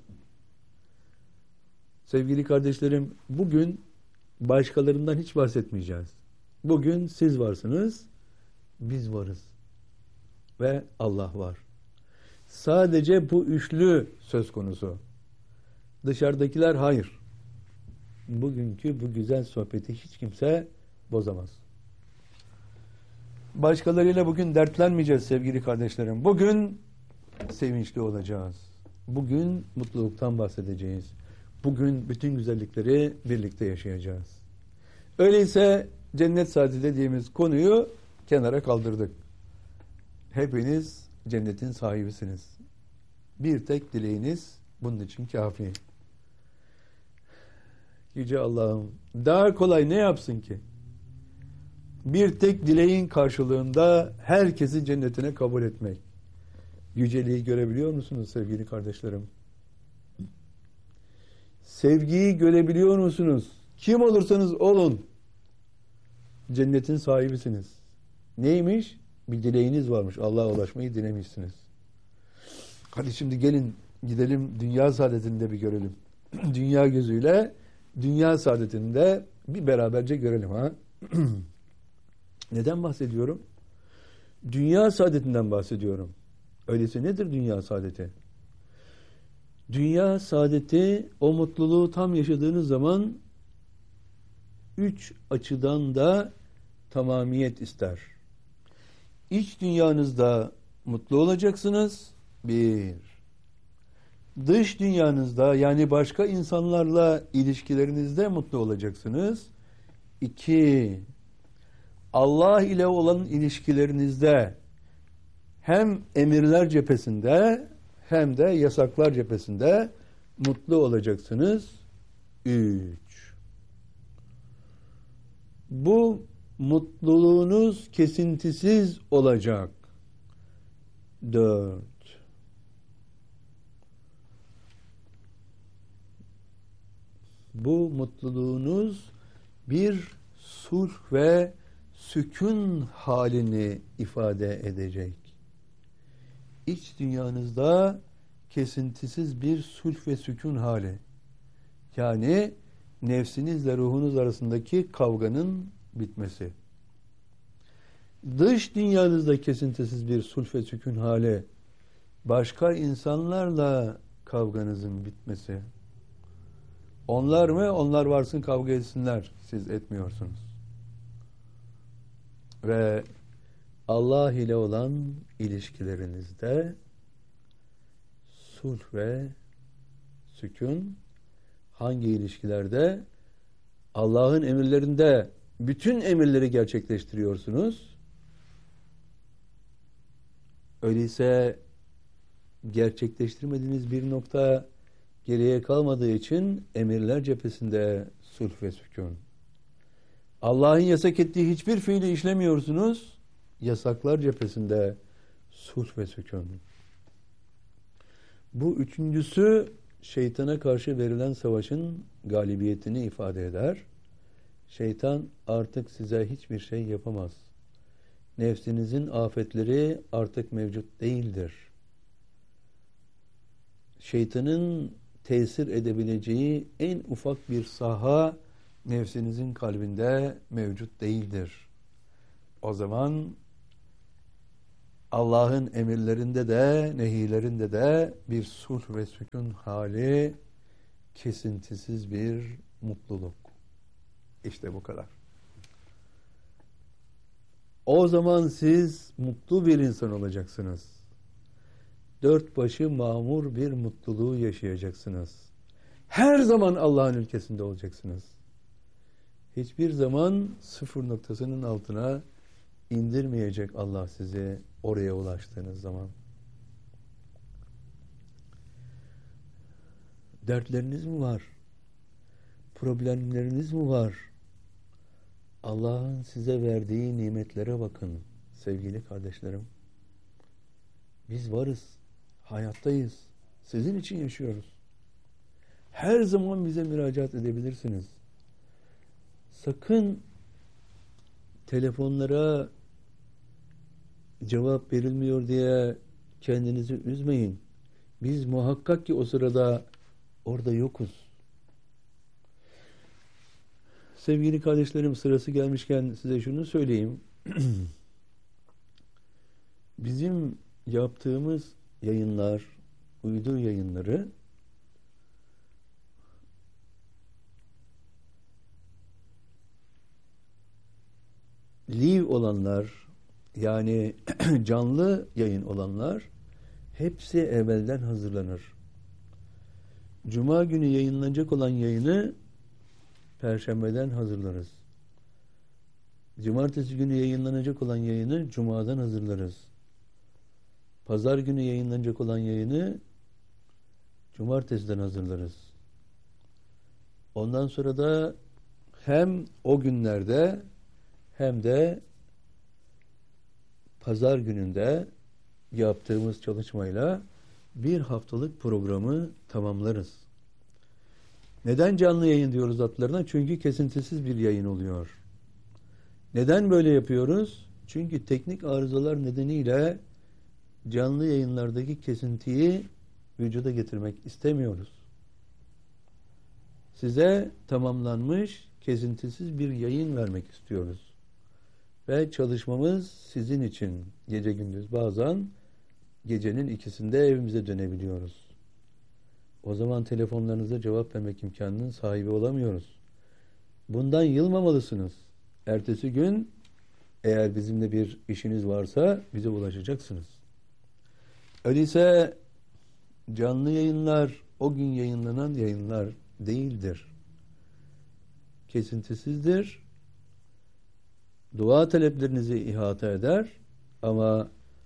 Sevgili kardeşlerim, bugün başkalarından hiç bahsetmeyeceğiz. Bugün siz varsınız, biz varız. Ve Allah var. Sadece bu üçlü söz konusu. Dışarıdakiler hayır. Bugünkü bu güzel sohbeti hiç kimse bozamaz. Başkalarıyla bugün dertlenmeyeceğiz sevgili kardeşlerim. Bugün sevinçli olacağız. Bugün mutluluktan bahsedeceğiz. Bugün bütün güzellikleri birlikte yaşayacağız. Öyleyse cennet saadeti dediğimiz konuyu kenara kaldırdık. Hepiniz cennetin sahibisiniz. Bir tek dileğiniz bunun için kafi. Yüce Allah'ım, daha kolay ne yapsın ki? Bir tek dileğin karşılığında herkesi cennetine kabul etmek. Yüceliği görebiliyor musunuz sevgili kardeşlerim? Sevgiyi görebiliyor musunuz? Kim olursanız olun, cennetin sahibisiniz. Neymiş? Bir dileğiniz varmış. Allah'a ulaşmayı dilemişsiniz. Hadi şimdi gelin gidelim dünya saadetini de bir görelim. Dünya gözüyle dünya saadetini de bir beraberce görelim ha. Neden bahsediyorum? Dünya saadetinden bahsediyorum. Öyleyse nedir dünya saadeti? Dünya saadeti o mutluluğu tam yaşadığınız zaman üç açıdan da tamamiyet ister. İç dünyanızda mutlu olacaksınız. Bir. Dış dünyanızda yani başka insanlarla ilişkilerinizde mutlu olacaksınız. İki. Allah ile olan ilişkilerinizde hem emirler cephesinde hem de yasaklar cephesinde mutlu olacaksınız. Üç. Bu mutluluğunuz kesintisiz olacak. Dört. Bu mutluluğunuz bir sulh ve sükun halini ifade edecek. İç dünyanızda kesintisiz bir sulh ve sükun hali. Yani nefsinizle ruhunuz arasındaki kavganın bitmesi. Dış dünyanızda kesintisiz bir sulh ve sükun hali. Başka insanlarla kavganızın bitmesi. Onlar mı? Onlar varsın kavga etsinler. Siz etmiyorsunuz. Ve Allah ile olan ilişkilerinizde sulh ve sükun hangi ilişkilerde? Allah'ın emirlerinde bütün emirleri gerçekleştiriyorsunuz. Öyleyse gerçekleştirmediğiniz bir nokta geriye kalmadığı için emirler cephesinde sulh ve sükun. Allah'ın yasak ettiği hiçbir fiili işlemiyorsunuz. Yasaklar cephesinde sulh ve sükun. Bu üçüncüsü şeytana karşı verilen savaşın galibiyetini ifade eder. Şeytan artık size hiçbir şey yapamaz. Nefsinizin afetleri artık mevcut değildir. Şeytanın tesir edebileceği en ufak bir saha nefsinizin kalbinde mevcut değildir. O zaman Allah'ın emirlerinde de, nehilerinde de bir sulh ve sükun hali, kesintisiz bir mutluluk. İşte bu kadar. O zaman siz mutlu bir insan olacaksınız. Dört başı mamur bir mutluluğu yaşayacaksınız. Her zaman Allah'ın ülkesinde olacaksınız. Hiçbir zaman sıfır noktasının altına indirmeyecek Allah sizi oraya ulaştığınız zaman. Dertleriniz mi var? Problemleriniz mi var? Allah'ın size verdiği nimetlere bakın sevgili kardeşlerim. Biz varız, hayattayız. Sizin için yaşıyoruz. Her zaman bize müracaat edebilirsiniz. Sakın telefonlara cevap verilmiyor diye kendinizi üzmeyin. Biz muhakkak ki o sırada orada yokuz. Sevgili kardeşlerim, sırası gelmişken size şunu söyleyeyim. Bizim yaptığımız yayınlar, uydu yayınları live olanlar, yani canlı yayın olanlar hepsi evvelden hazırlanır. Cuma günü yayınlanacak olan yayını Perşembeden hazırlarız. Cumartesi günü yayınlanacak olan yayını Cuma'dan hazırlarız. Pazar günü yayınlanacak olan yayını Cumartesiden hazırlarız. Ondan sonra da hem o günlerde hem de Pazar gününde yaptığımız çalışmayla bir haftalık programı tamamlarız. Neden canlı yayın diyoruz adlarına? Çünkü kesintisiz bir yayın oluyor. Neden böyle yapıyoruz? Çünkü teknik arızalar nedeniyle canlı yayınlardaki kesintiyi vücuda getirmek istemiyoruz. Size tamamlanmış, kesintisiz bir yayın vermek istiyoruz. Ve çalışmamız sizin için gece gündüz, bazen gecenin ikisinde evimize dönebiliyoruz. O zaman telefonlarınıza cevap vermek imkanının sahibi olamıyoruz. Bundan yılmamalısınız. Ertesi gün eğer bizimle bir işiniz varsa bize ulaşacaksınız. Öyleyse canlı yayınlar o gün yayınlanan yayınlar değildir. Kesintisizdir. Dua taleplerinizi ihata eder ama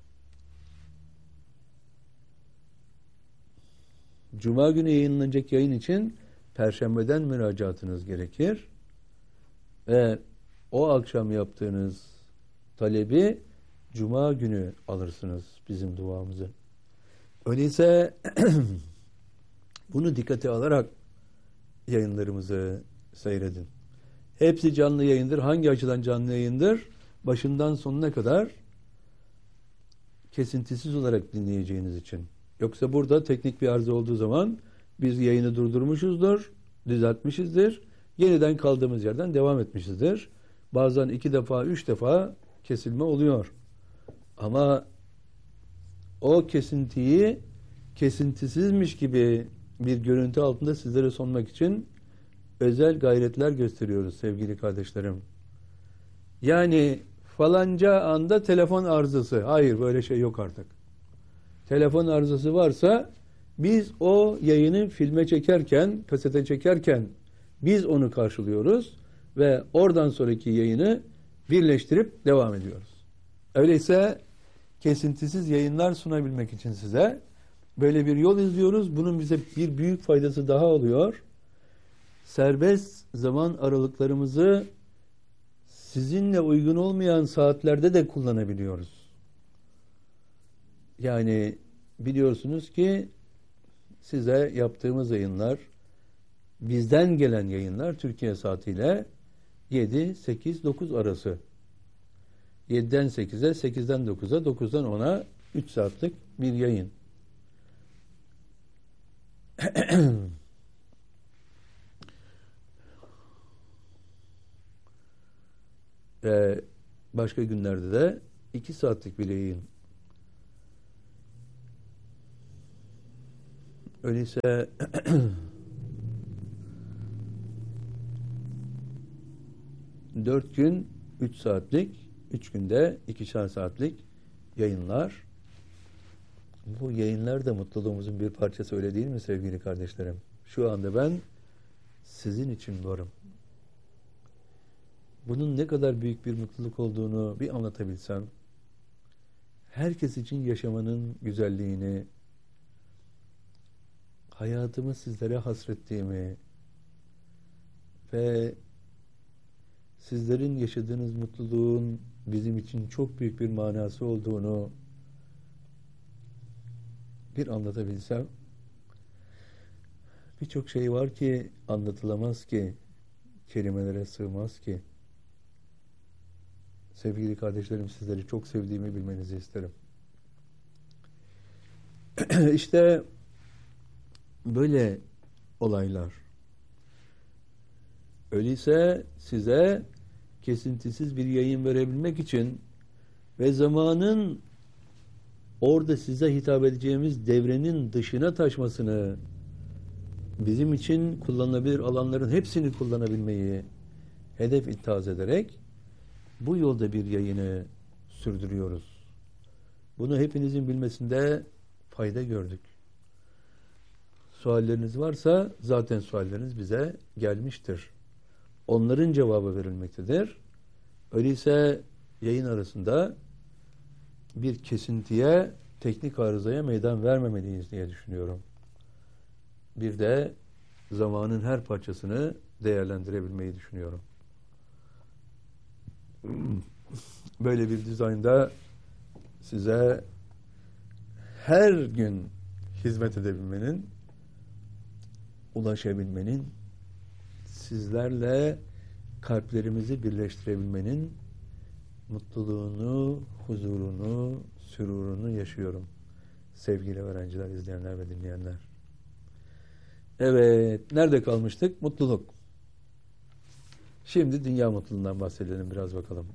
Cuma günü yayınlanacak yayın için Perşembeden müracaatınız gerekir ve o akşam yaptığınız talebi Cuma günü alırsınız bizim duamızı. Öyleyse bunu dikkate alarak yayınlarımızı seyredin. Hepsi canlı yayındır. Hangi açıdan canlı yayındır? Başından sonuna kadar kesintisiz olarak dinleyeceğiniz için. Yoksa burada teknik bir arıza olduğu zaman biz yayını durdurmuşuzdur, düzeltmişizdir, yeniden kaldığımız yerden devam etmişizdir. Bazen iki defa, üç defa kesilme oluyor. Ama o kesintiyi kesintisizmiş gibi bir görüntü altında sizlere sunmak için özel gayretler gösteriyoruz sevgili kardeşlerim. Yani falanca anda telefon arızası. Hayır, böyle şey yok artık. Telefon arızası varsa biz o yayını filme çekerken, kasete çekerken biz onu karşılıyoruz ve oradan sonraki yayını birleştirip devam ediyoruz. Öyleyse kesintisiz yayınlar sunabilmek için size böyle bir yol izliyoruz. Bunun bize bir büyük faydası daha oluyor. Serbest zaman aralıklarımızı sizinle uygun olmayan saatlerde de kullanabiliyoruz. Yani biliyorsunuz ki size yaptığımız yayınlar, bizden gelen yayınlar Türkiye saatiyle yedi, sekiz, dokuz arası. yediden sekize, sekizden dokuza, dokuzdan ona üç saatlik bir yayın. Ve başka günlerde de iki saatlik bir yayın öyleyse dört gün üç saatlik, üç günde ikişer saatlik yayınlar. Bu yayınlar da mutluluğumuzun bir parçası, öyle değil mi sevgili kardeşlerim? Şu anda ben sizin için varım. Bunun ne kadar büyük bir mutluluk olduğunu bir anlatabilsem, herkes için yaşamanın güzelliğini, hayatımı sizlere hasrettiğimi ve sizlerin yaşadığınız mutluluğun bizim için çok büyük bir manası olduğunu bir anlatabilsem, birçok şey var ki anlatılamaz ki, kelimelere sığmaz ki. Sevgili kardeşlerim, sizleri çok sevdiğimi bilmenizi isterim. İşte böyle olaylar. Öyleyse size kesintisiz bir yayın verebilmek için ve zamanın orada size hitap edeceğimiz devrenin dışına taşmasını, bizim için kullanılabilir alanların hepsini kullanabilmeyi hedef ittihaz ederek bu yolda bir yayını sürdürüyoruz. Bunu hepinizin bilmesinde fayda gördük. Sualleriniz varsa zaten sualleriniz bize gelmiştir. Onların cevabı verilmektedir. Öyleyse yayın arasında bir kesintiye, teknik arızaya meydan vermemeliyiz diye düşünüyorum. Bir de zamanın her parçasını değerlendirebilmeyi düşünüyorum. Böyle bir dizaynda size her gün hizmet edebilmenin, ulaşabilmenin, sizlerle kalplerimizi birleştirebilmenin mutluluğunu, huzurunu, sürurunu yaşıyorum. Sevgili öğrenciler, izleyenler ve dinleyenler. Evet, nerede kalmıştık? Mutluluk. Şimdi dünya mutluluğundan bahsedelim biraz bakalım.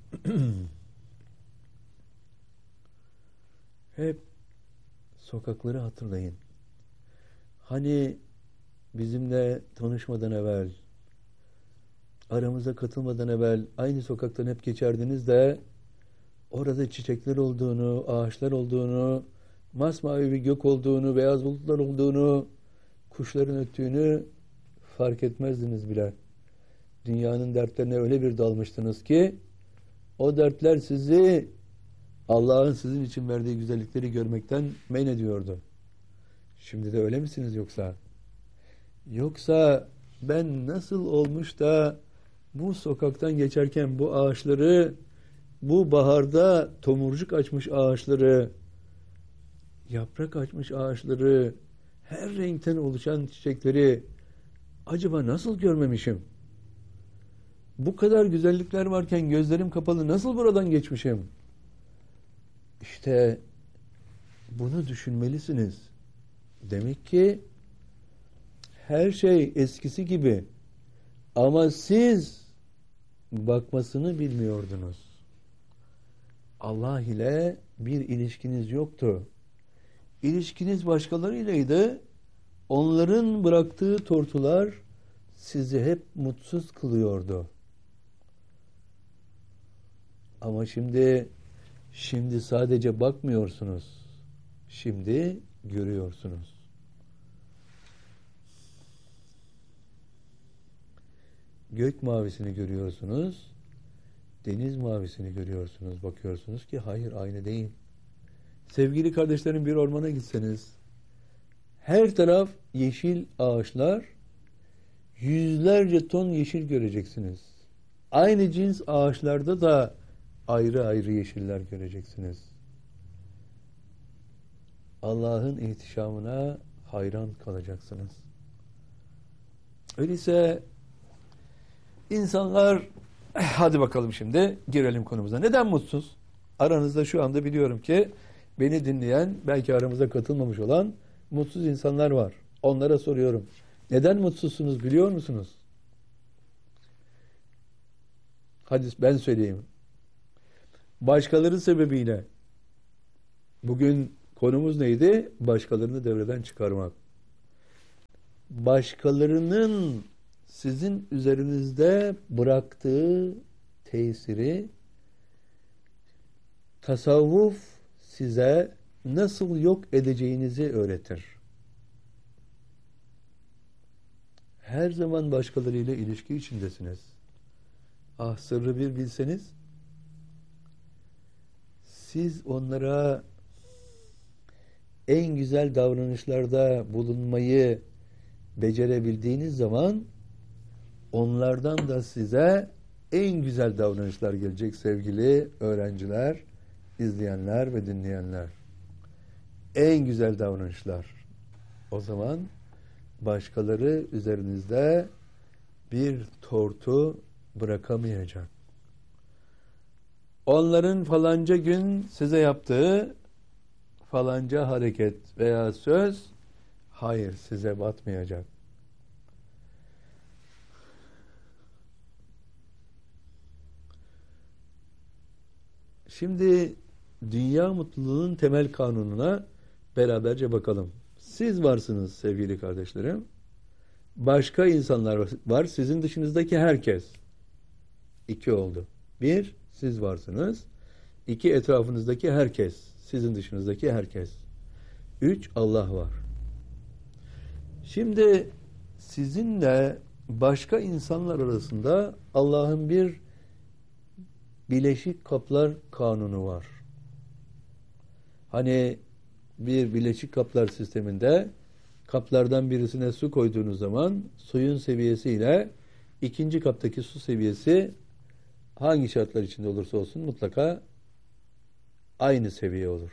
Hep sokakları hatırlayın. Hani bizimle tanışmadan evvel, aramıza katılmadan evvel aynı sokaktan hep geçerdiniz de orada çiçekler olduğunu, ağaçlar olduğunu, masmavi bir gök olduğunu, beyaz bulutlar olduğunu, kuşların öttüğünü fark etmezdiniz bile. Dünyanın dertlerine öyle bir dalmıştınız ki o dertler sizi Allah'ın sizin için verdiği güzellikleri görmekten men ediyordu. Şimdi de öyle misiniz yoksa? Yoksa ben nasıl olmuş da bu sokaktan geçerken bu ağaçları, bu baharda tomurcuk açmış ağaçları, yaprak açmış ağaçları, her renkten oluşan çiçekleri acaba nasıl görmemişim? Bu kadar güzellikler varken gözlerim kapalı nasıl buradan geçmişim? İşte bunu düşünmelisiniz. Demek ki her şey eskisi gibi ama siz bakmasını bilmiyordunuz. Allah ile bir ilişkiniz yoktu. İlişkiniz başkalarıylaydı. Onların bıraktığı tortular sizi hep mutsuz kılıyordu. Ama şimdi şimdi sadece bakmıyorsunuz. Şimdi görüyorsunuz. Gök mavisini görüyorsunuz. Deniz mavisini görüyorsunuz. Bakıyorsunuz ki hayır, aynı değil. Sevgili kardeşlerim, bir ormana gitseniz her taraf yeşil ağaçlar, yüzlerce ton yeşil göreceksiniz. Aynı cins ağaçlarda da ayrı ayrı yeşiller göreceksiniz. Allah'ın ihtişamına hayran kalacaksınız. Öyleyse insanlar, hadi bakalım şimdi girelim konumuza. Neden mutsuz? Aranızda şu anda biliyorum ki beni dinleyen, belki aramıza katılmamış olan mutsuz insanlar var. Onlara soruyorum. Neden mutsuzsunuz biliyor musunuz? Hadi ben söyleyeyim. Başkaları sebebiyle. Bugün konumuz neydi? Başkalarını devreden çıkarmak. başkalarının sizin üzerinizde bıraktığı tesiri tasavvuf size nasıl yok edeceğinizi öğretir. Her zaman başkalarıyla ilişki içindesiniz. Ah, sırrı bir bilseniz, siz onlara en güzel davranışlarda bulunmayı becerebildiğiniz zaman onlardan da size en güzel davranışlar gelecek sevgili öğrenciler, izleyenler ve dinleyenler. En güzel davranışlar. O zaman başkaları üzerinizde bir tortu bırakamayacak. Onların falanca gün size yaptığı falanca hareket veya söz, hayır, size batmayacak. Şimdi dünya mutluluğunun temel kanununa beraberce bakalım. Siz varsınız sevgili kardeşlerim. Başka insanlar var. Sizin dışınızdaki herkes. İki oldu. Bir, siz varsınız. İki, etrafınızdaki herkes. Sizin dışınızdaki herkes. Üç, Allah var. Şimdi sizinle başka insanlar arasında Allah'ın bir bileşik kaplar kanunu var. Hani bir bileşik kaplar sisteminde kaplardan birisine su koyduğunuz zaman suyun seviyesiyle ikinci kaptaki su seviyesi hangi şartlar içinde olursa olsun mutlaka aynı seviye olur.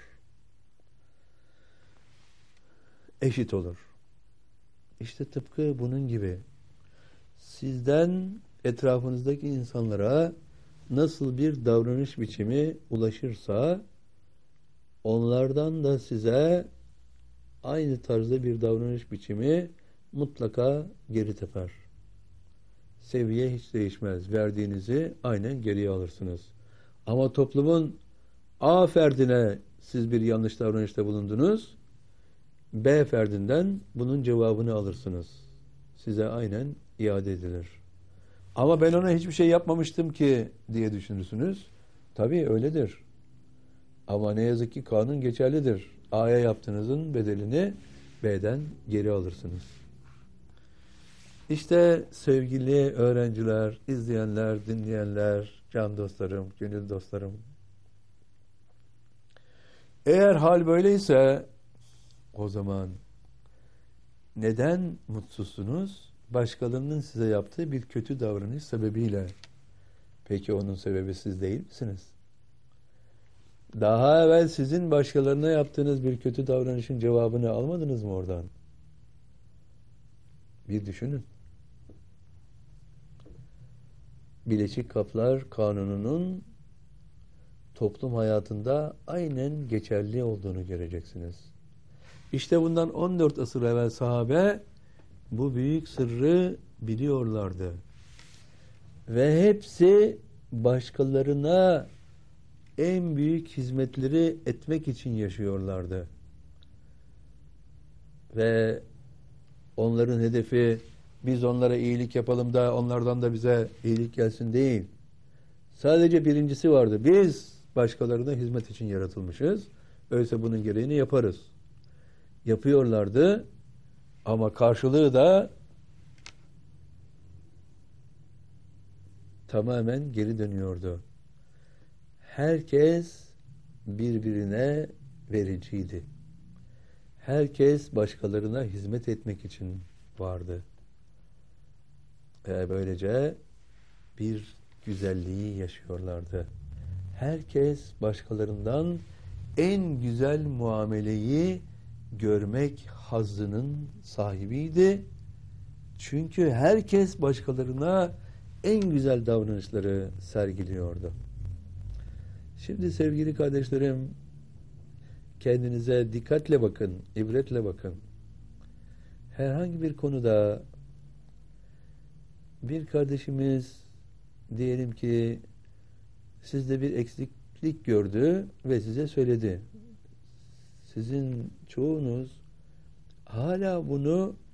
Eşit olur. İşte tıpkı bunun gibi sizden etrafınızdaki insanlara nasıl bir davranış biçimi ulaşırsa onlardan da size aynı tarzda bir davranış biçimi mutlaka geri teper. Seviye hiç değişmez. Verdiğinizi aynen geriye alırsınız. Ama toplumun A ferdine siz bir yanlış davranışta bulundunuz, B ferdinden bunun cevabını alırsınız. Size aynen iade edilir. Ama ben ona hiçbir şey yapmamıştım ki diye düşünürsünüz. Tabii öyledir. Ama ne yazık ki kanun geçerlidir. A'ya yaptığınızın bedelini B'den geri alırsınız. İşte sevgili öğrenciler, izleyenler, dinleyenler, can dostlarım, gönül dostlarım. Eğer hal böyleyse o zaman neden mutsuzsunuz? Başkalarının size yaptığı bir kötü davranış sebebiyle. Peki onun sebebi siz değil misiniz? Daha evvel sizin başkalarına yaptığınız bir kötü davranışın cevabını almadınız mı oradan? Bir düşünün. Bileşik kaplar kanununun toplum hayatında aynen geçerli olduğunu göreceksiniz. İşte bundan on dört asır evvel sahabe bu büyük sırrı biliyorlardı. Ve hepsi başkalarına en büyük hizmetleri etmek için yaşıyorlardı. Ve onların hedefi biz onlara iyilik yapalım da onlardan da bize iyilik gelsin değil. Sadece birincisi vardı. Biz başkalarına hizmet için yaratılmışız. Öyleyse bunun gereğini yaparız. Yapıyorlardı ama karşılığı da tamamen geri dönüyordu. Herkes birbirine vericiydi. Herkes başkalarına hizmet etmek için vardı. Ve böylece bir güzelliği yaşıyorlardı. Herkes başkalarından en güzel muameleyi görmek hazzının sahibiydi. Çünkü herkes başkalarına en güzel davranışları sergiliyordu. Şimdi sevgili kardeşlerim, kendinize dikkatle bakın, ibretle bakın. Herhangi bir konuda bir kardeşimiz diyelim ki sizde bir eksiklik gördü ve size söyledi. Sizin çoğunuz hala bunu